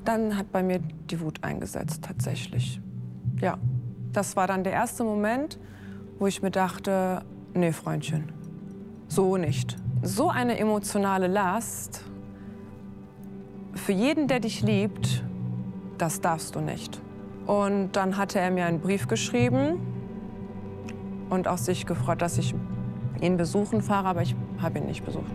Dann hat bei mir die Wut eingesetzt, tatsächlich. Ja, das war dann der erste Moment, wo ich mir dachte, nee, Freundchen, so nicht. So eine emotionale Last, für jeden, der dich liebt, das darfst du nicht. Und dann hatte er mir einen Brief geschrieben und auch sich gefreut, dass ich ihn besuchen fahre, aber ich habe ihn nicht besucht.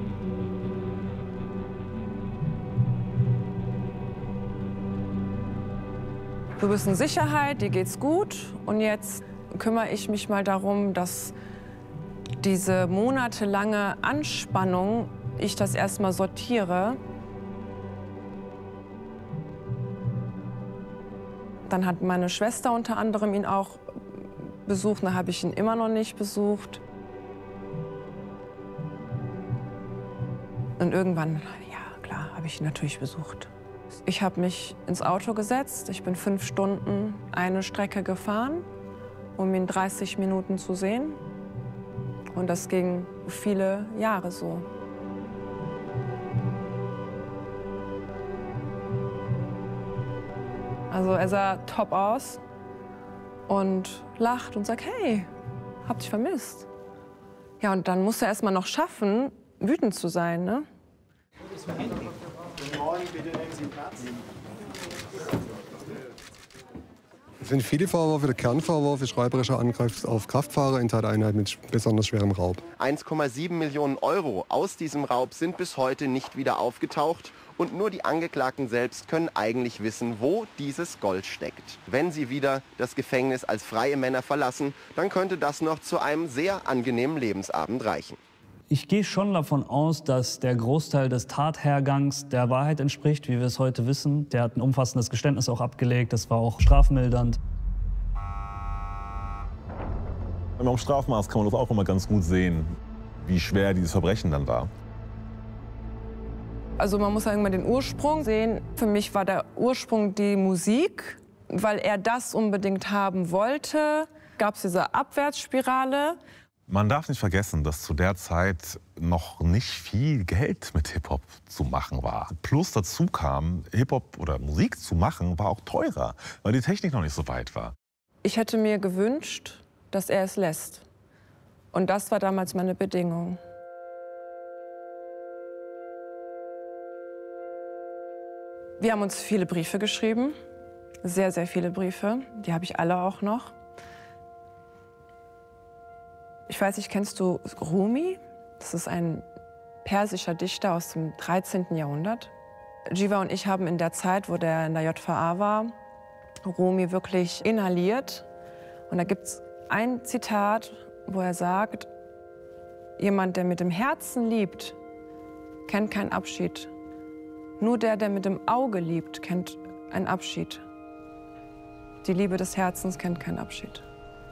Du bist in Sicherheit, dir geht's gut und jetzt kümmere ich mich mal darum, dass diese monatelange Anspannung, ich das erstmal sortiere. Dann hat meine Schwester unter anderem ihn auch besucht, dann habe ich ihn immer noch nicht besucht. Und irgendwann, ja klar, habe ich ihn natürlich besucht. Ich habe mich ins Auto gesetzt, ich bin 5 Stunden eine Strecke gefahren, um ihn 30 Minuten zu sehen. Und das ging viele Jahre so. Also er sah top aus und lacht und sagt, hey, hab dich vermisst. Ja, und dann musste er erst mal noch schaffen, wütend zu sein, ne? Guten Morgen, bitte nehmen Sie Platz. Es sind viele Vorwürfe. Der Kernvorwurf ist räuberischer Angriff auf Kraftfahrer in Tateinheit mit besonders schwerem Raub. 1,7 Millionen Euro aus diesem Raub sind bis heute nicht wieder aufgetaucht. Und nur die Angeklagten selbst können eigentlich wissen, wo dieses Gold steckt. Wenn sie wieder das Gefängnis als freie Männer verlassen, dann könnte das noch zu einem sehr angenehmen Lebensabend reichen. Ich gehe schon davon aus, dass der Großteil des Tathergangs der Wahrheit entspricht, wie wir es heute wissen. Der hat ein umfassendes Geständnis auch abgelegt, das war auch strafmildernd. Am Strafmaß kann man das auch immer ganz gut sehen, wie schwer dieses Verbrechen dann war. Also man muss irgendwann den Ursprung sehen. Für mich war der Ursprung die Musik, weil er das unbedingt haben wollte. Gab es diese Abwärtsspirale. Man darf nicht vergessen, dass zu der Zeit noch nicht viel Geld mit Hip-Hop zu machen war. Plus dazu kam, Hip-Hop oder Musik zu machen war auch teurer, weil die Technik noch nicht so weit war. Ich hätte mir gewünscht, dass er es lässt. Und das war damals meine Bedingung. Wir haben uns viele Briefe geschrieben, sehr, sehr viele Briefe. Die habe ich alle auch noch. Ich weiß nicht, kennst du Rumi? Das ist ein persischer Dichter aus dem 13. Jahrhundert. Jiva und ich haben in der Zeit, wo der in der JVA war, Rumi wirklich inhaliert. Und da gibt es ein Zitat, wo er sagt, jemand, der mit dem Herzen liebt, kennt keinen Abschied. Nur der, der mit dem Auge liebt, kennt einen Abschied. Die Liebe des Herzens kennt keinen Abschied.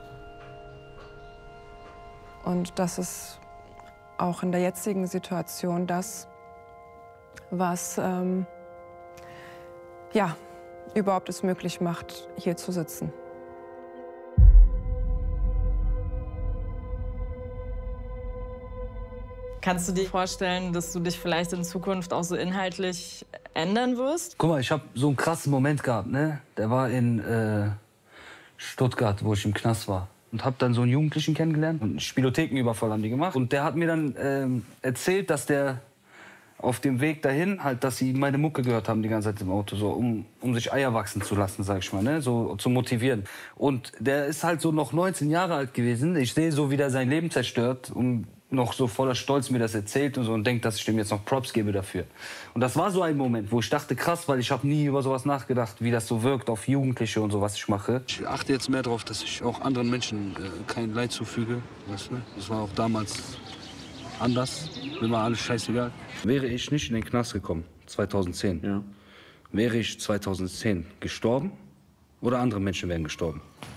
Und das ist auch in der jetzigen Situation das, was ja, überhaupt es möglich macht, hier zu sitzen. Kannst du dir vorstellen, dass du dich vielleicht in Zukunft auch so inhaltlich ändern wirst? Guck mal, ich habe so einen krassen Moment gehabt, ne? Der war in Stuttgart, wo ich im Knast war. Und habe dann so einen Jugendlichen kennengelernt. Und einen Spielothekenüberfall haben die gemacht. Und der hat mir dann erzählt, dass der auf dem Weg dahin, halt, dass sie meine Mucke gehört haben die ganze Zeit im Auto, so, um sich Eier wachsen zu lassen, sag ich mal, ne? So zu motivieren. Und der ist halt so noch 19 Jahre alt gewesen. Ich sehe so, wie der sein Leben zerstört und noch so voller Stolz mir das erzählt und so und denkt, dass ich dem jetzt noch Props gebe dafür. Und das war so ein Moment, wo ich dachte, krass, weil ich habe nie über sowas nachgedacht, wie das so wirkt auf Jugendliche und so, was ich mache. Ich achte jetzt mehr darauf, dass ich auch anderen Menschen kein Leid zufüge. Weißt du? Das war auch damals anders. Mir war alles scheißegal. Wäre ich nicht in den Knast gekommen, 2010, ja, wäre ich 2010 gestorben oder andere Menschen wären gestorben.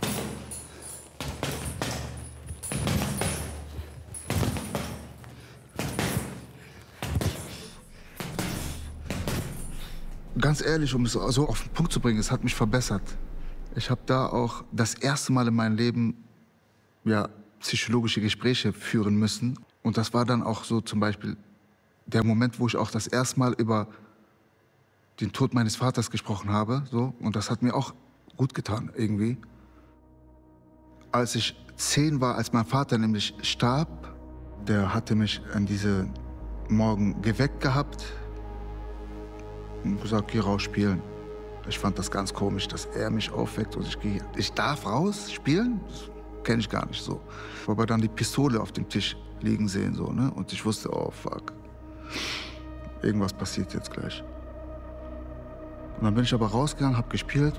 Ganz ehrlich, um es so auf den Punkt zu bringen, es hat mich verbessert. Ich habe da auch das erste Mal in meinem Leben ja, psychologische Gespräche führen müssen. Und das war dann auch so zum Beispiel der Moment, wo ich auch das erste Mal über den Tod meines Vaters gesprochen habe. So. Und das hat mir auch gut getan, irgendwie. Als ich 10 war, als mein Vater nämlich starb, der hatte mich an diese Morgen geweckt gehabt und gesagt, geh raus spielen. Ich fand das ganz komisch, dass er mich aufweckt und ich darf raus spielen? Das kenne ich gar nicht so. Aber dann die Pistole auf dem Tisch liegen sehen, so, ne? Und ich wusste, oh fuck, irgendwas passiert jetzt gleich. Und dann bin ich aber rausgegangen, hab gespielt.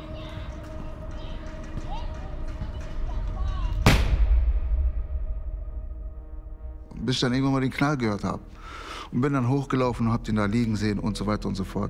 Bis ich dann irgendwann mal den Knall gehört habe. Und bin dann hochgelaufen und hab den da liegen sehen und so weiter und so fort.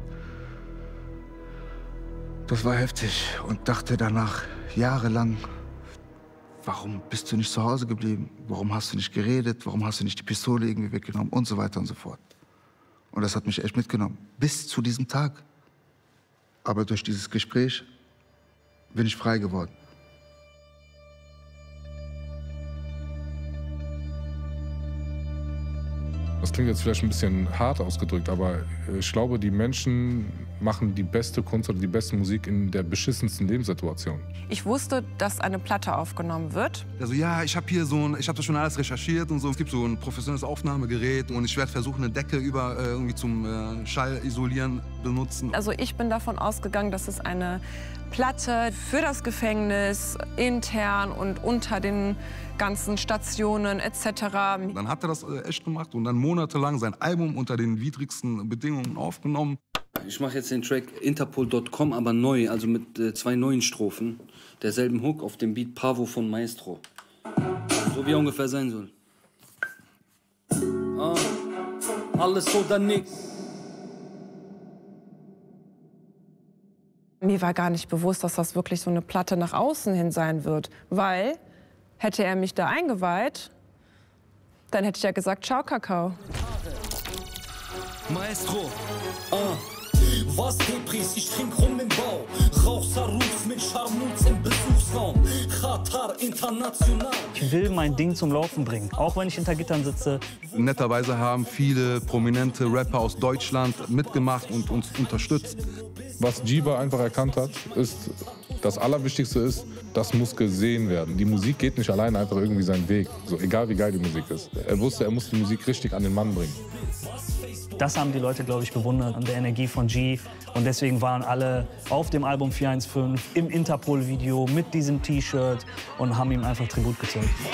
Das war heftig und dachte danach jahrelang, warum bist du nicht zu Hause geblieben? Warum hast du nicht geredet? Warum hast du nicht die Pistole irgendwie weggenommen? Und so weiter und so fort. Und das hat mich echt mitgenommen, bis zu diesem Tag. Aber durch dieses Gespräch bin ich frei geworden. Das klingt jetzt vielleicht ein bisschen hart ausgedrückt, aber ich glaube, die Menschen machen die beste Kunst oder die beste Musik in der beschissensten Lebenssituation. Ich wusste, dass eine Platte aufgenommen wird. Also ja, ich habe das schon alles recherchiert und so. Es gibt so ein professionelles Aufnahmegerät und ich werde versuchen, eine Decke irgendwie zum Schall isolieren benutzen. Also ich bin davon ausgegangen, dass es eine Platte für das Gefängnis, intern und unter den ganzen Stationen etc. Dann hat er das echt gemacht und dann monatelang sein Album unter den widrigsten Bedingungen aufgenommen. Ich mache jetzt den Track Interpol.com, aber neu, also mit 2 neuen Strophen. Derselben Hook auf dem Beat Pavo von Maestro. So wie er ungefähr sein soll. Alles oder nix. Mir war gar nicht bewusst, dass das wirklich so eine Platte nach außen hin sein wird, weil hätte er mich da eingeweiht, dann hätte ich ja gesagt, ciao Kakao. Maestro, was Depris, ich trink rum im Bau. Rauch Saruf mit Scharmutz im Besuchsraum. Qatar international. Ich will mein Ding zum Laufen bringen, auch wenn ich hinter Gittern sitze. Netterweise haben viele prominente Rapper aus Deutschland mitgemacht und uns unterstützt. Was Jiva einfach erkannt hat, ist, das Allerwichtigste ist, das muss gesehen werden. Die Musik geht nicht alleine einfach irgendwie seinen Weg, so egal wie geil die Musik ist. Er wusste, er muss die Musik richtig an den Mann bringen. Das haben die Leute, glaube ich, bewundert an der Energie von G. Und deswegen waren alle auf dem Album 415 im Interpol-Video mit diesem T-Shirt und haben ihm einfach Tribut gezollt.